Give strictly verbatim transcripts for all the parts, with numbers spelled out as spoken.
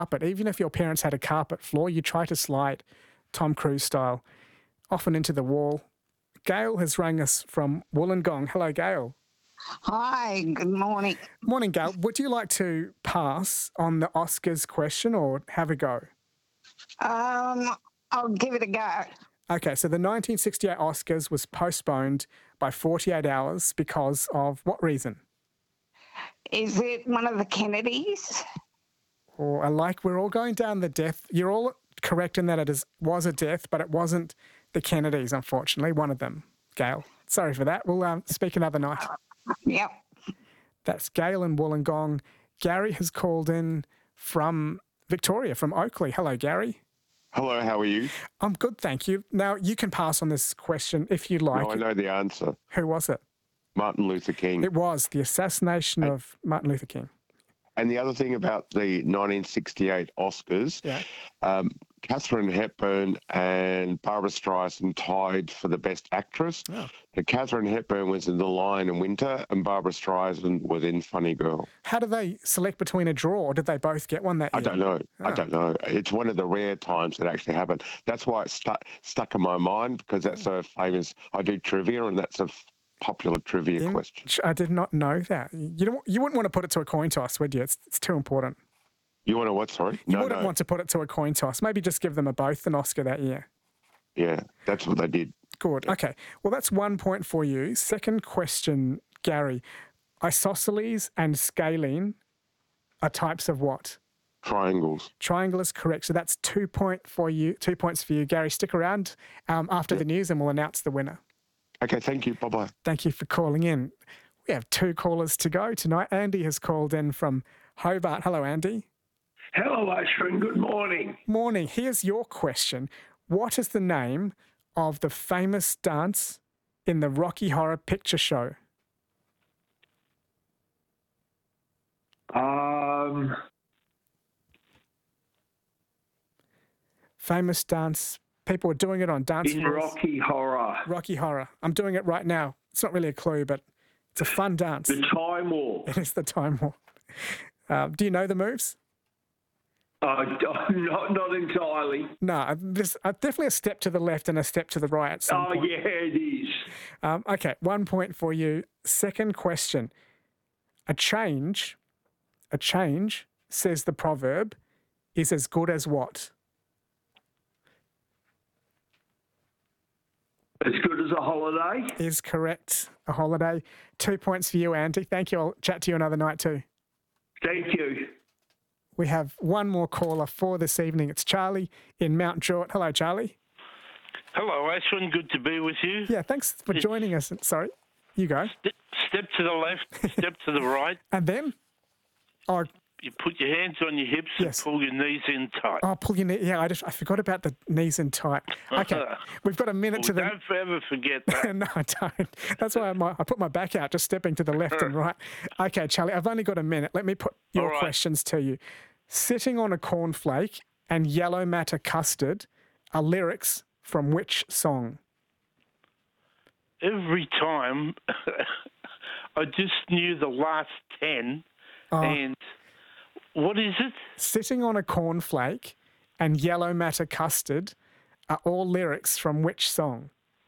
But even if your parents had a carpet floor, you try to slide, Tom Cruise style, often into the wall. Gail has rang us from Wollongong. Hello, Gail. Hi, good morning. Morning, Gail. Would you like to pass on the Oscars question or have a go? Um, I'll give it a go. Okay, so the nineteen sixty-eight Oscars was postponed by forty-eight hours because of what reason? Is it one of the Kennedys? Or like we're all going down the death. You're all correct in that it is, was a death, but it wasn't the Kennedys, unfortunately, one of them. Gail, sorry for that. We'll um, speak another night. Yep. That's Gail in Wollongong. Gary has called in from Victoria, from Oakley. Hello, Gary. Hello, how are you? I'm good, thank you. Now, you can pass on this question if you like. No, I know the answer. Who was it? Martin Luther King. It was the assassination and, of Martin Luther King. And the other thing about the nineteen sixty-eight Oscars, yeah. um, Katharine Hepburn and Barbara Streisand tied for the Best Actress. Oh. So Katharine Hepburn was in The Lion in Winter and Barbara Streisand was in Funny Girl. How do they select between a draw, or did they both get one that year? I don't know. Oh. I don't know. It's one of the rare times that actually happened. That's why it stuck stuck in my mind, because that's so famous. I do trivia, and that's a popular trivia in, question. I did not know that. You don't, you wouldn't want to put it to a coin toss, would you? It's, it's too important. You want to what, sorry? You no, wouldn't no. want to put it to a coin toss. Maybe just give them a both an Oscar that year. Yeah, that's what they did. Good. Okay. Well, that's one point for you. Second question, Gary. Isosceles and scalene are types of what? Triangles. Triangle is correct. So that's two point for you. Two points for you, Gary. Stick around um, after the news, and we'll announce the winner. Okay. Thank you. Bye bye. Thank you for calling in. We have two callers to go tonight. Andy has called in from Hobart. Hello, Andy. Hello, Ashwin. Good morning. Morning. Here's your question. What is the name of the famous dance in the Rocky Horror Picture Show? Um, Famous dance. People were doing it on dance in floors. Rocky Horror. Rocky Horror. I'm doing it right now. It's not really a clue, but it's a fun dance. The Time War. It is the Time War. Uh, do you know the moves? Uh, not, not entirely. No, there's uh, definitely a step to the left and a step to the right at some Oh, point. yeah, it is. Um, okay, one point for you. Second question. A change, a change, says the proverb, is as good as what? As good as a holiday? Is correct. A holiday. Two points for you, Andy. Thank you. I'll chat to you another night too. Thank you. We have one more caller for this evening. It's Charlie in Mount Druitt. Hello, Charlie. Hello, Ashwin. Good to be with you. Yeah, thanks for It's, joining us. Sorry, you go. Step, step to the left, step to the right. And then? Oh, You put your hands on your hips Yes. and pull your knees in tight. oh, pull your knee. Yeah, I just I forgot about the knees in tight. Okay, we've got a minute Well, to the. don't ever forget that. No, I don't. That's why I, might, I put my back out, just stepping to the left and right. Okay, Charlie, I've only got a minute. Let me put your All right. questions to you. Sitting on a cornflake and yellow matter custard are lyrics from which song? Every time, I just knew the last ten, Oh. and what is it? Sitting on a cornflake and yellow matter custard are all lyrics from which song?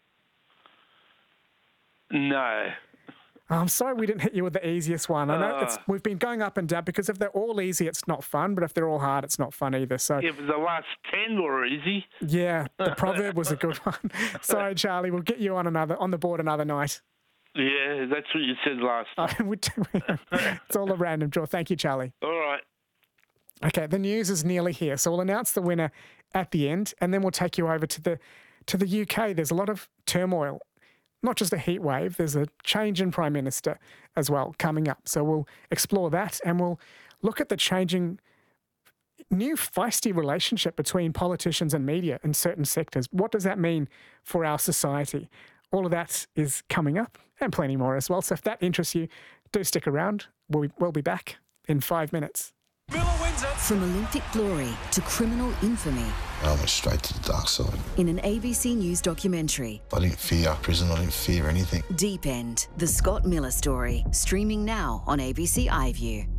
No. Oh, I'm sorry we didn't hit you with the easiest one. I know it's, Uh. we've been going up and down because if they're all easy, it's not fun, but if they're all hard, it's not fun either. So, Yeah, but the last ten were easy. yeah, the proverb was a good one. Sorry, Charlie, we'll get you on another on the board another night. Yeah, that's what you said last Uh, time. we do- it's all a random draw. Thank you, Charlie. All right. Okay, the news is nearly here, so we'll announce the winner at the end, and then we'll take you over to the to the U K. There's a lot of turmoil, not just a heat wave. There's a change in Prime Minister as well coming up. So we'll explore that, and we'll look at the changing, new feisty relationship between politicians and media in certain sectors. What does that mean for our society? All of that is coming up, and plenty more as well. So if that interests you, do stick around. We'll, we'll be back in five minutes. From Olympic glory to criminal infamy I went straight to the dark side. in an A B C News documentary, I didn't fear prison, I didn't fear anything. Deep End, the Scott Miller story, streaming now on A B C iView.